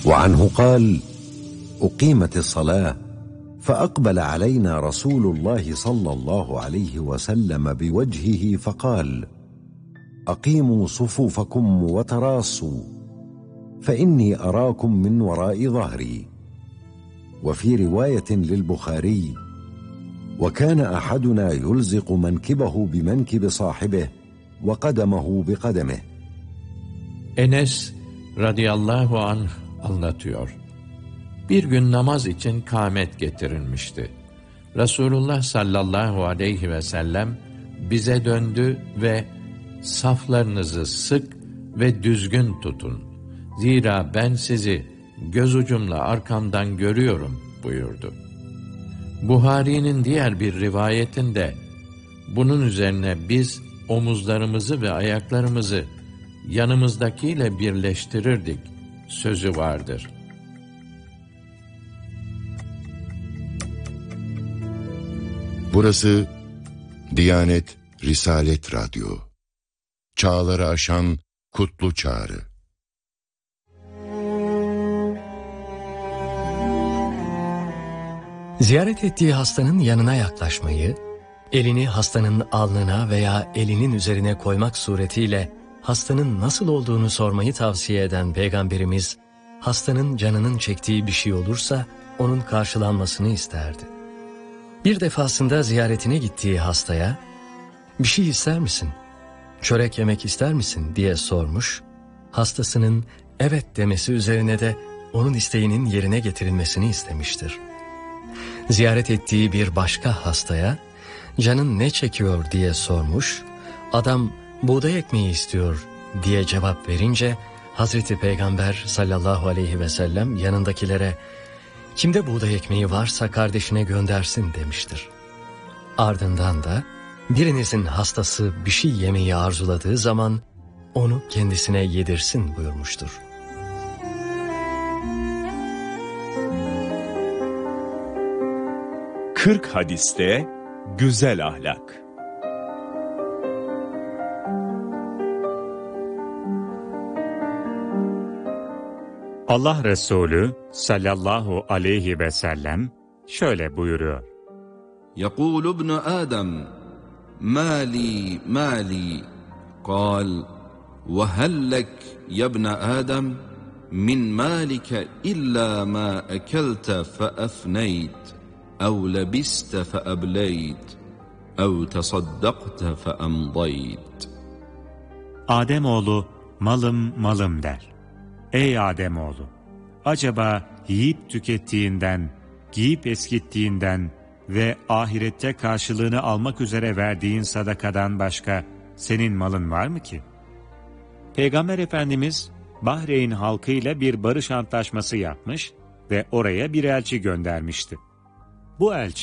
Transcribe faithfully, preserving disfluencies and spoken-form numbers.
وعنه قال: أقيمت الصلاة فأقبل علينا رسول الله صلى الله عليه وسلم بوجهه فقال: أقيموا صفوفكم وتراصوا فإني أراكم من وراء ظهري. وفي رواية للبخاري: وكان أحدنا يلزق منكبه بمنكب صاحبه وقدمه بقدمه. Enes radıyallahu anh anlatıyor. Bir gün namaz için kâmet getirilmişti. Resulullah sallallahu aleyhi ve sellem bize döndü ve saflarınızı sık ve düzgün tutun. Zira ben sizi göz ucumla arkamdan görüyorum buyurdu. Buhari'nin diğer bir rivayetinde bunun üzerine biz omuzlarımızı ve ayaklarımızı yanımızdakiyle birleştirirdik sözü vardır. Burası Diyanet Risalet Radyo. Çağları aşan kutlu çağrı. Ziyaret ettiği hastanın yanına yaklaşmayı, elini hastanın alnına veya elinin üzerine koymak suretiyle hastanın nasıl olduğunu sormayı tavsiye eden Peygamberimiz, hastanın canının çektiği bir şey olursa onun karşılanmasını isterdi. Bir defasında ziyaretine gittiği hastaya, "Bir şey ister misin? Çörek yemek ister misin?" diye sormuş, hastasının evet demesi üzerine de onun isteğinin yerine getirilmesini istemiştir. Ziyaret ettiği bir başka hastaya, "Canın ne çekiyor?" diye sormuş, adam "Buğday ekmeği istiyor." diye cevap verince, Hazreti Peygamber sallallahu aleyhi ve sellem yanındakilere, "Kimde buğday ekmeği varsa kardeşine göndersin." demiştir. Ardından da birinizin hastası bir şey yemeyi arzuladığı zaman onu kendisine yedirsin buyurmuştur. kırk hadiste güzel ahlak. Allah Resulü sallallahu aleyhi ve sellem şöyle buyuruyor. يقول ابن آدم ما لي ما لي قال وهل لك يا ابن آدم من مالك إلا ما أكلت فأفنيت أو لبست فأبليت أو تصدقت فأمضيت. Ademoğlu malım malım der. Ey Ademoğlu! Acaba yiyip tükettiğinden, giyip eskittiğinden ve ahirette karşılığını almak üzere verdiğin sadakadan başka senin malın var mı ki? Peygamber Efendimiz Bahreyn halkıyla bir barış antlaşması yapmış ve oraya bir elçi göndermişti. Bu elçi